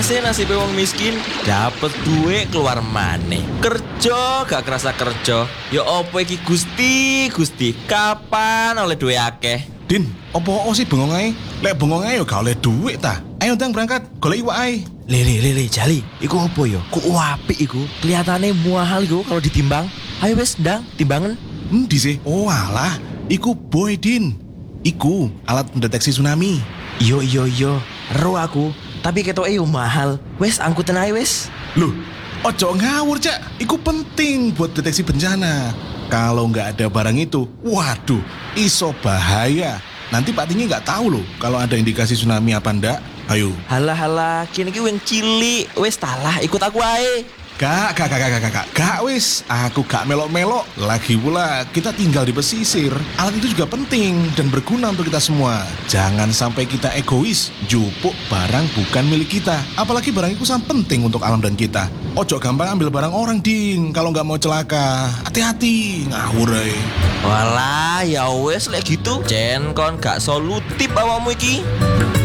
sih nasib wong miskin, dapet duit keluar maneh. Kerja gak kerasa kerja. Ya opo iki Gusti, kapan oleh duit akeh? Din, opo sih bengong ae? Lek bengong ae yo gak oleh duit ta. Ayo ndang berangkat, golek iwak ae. Lele, Jali, iku opo yo? Kok apik iku? Kelihatannya mahal iku kalau ditimbang. Ayo wes, ndang, timbangan. Endi sih? Oh alah, iku boy Din. Iku alat pendeteksi tsunami. Iyo, ero aku. Tapi ketoke yo mahal. Wes, angkutan ae wes. Loh, ojo ngawur Cak. Iku penting buat deteksi bencana. Kalau nggak ada barang itu, waduh, iso bahaya. Nanti Pak Tinggi nggak tahu loh kalau ada indikasi tsunami apa ndak. Ayo. Halah, kini ki wing cilik. Wes talah, ikut aku ae. Gak wis, aku gak melok-melok. Lagi pula kita tinggal di pesisir. Alat itu juga penting dan berguna untuk kita semua. Jangan sampai kita egois, jupuk barang bukan milik kita. Apalagi barang itu sangat penting untuk alam dan kita. Ojo gampang ambil barang orang ding kalau nggak mau celaka. Hati-hati, ngawur ae. Walah, ya wes lek gitu. Jen kon gak solutif awakmu iki.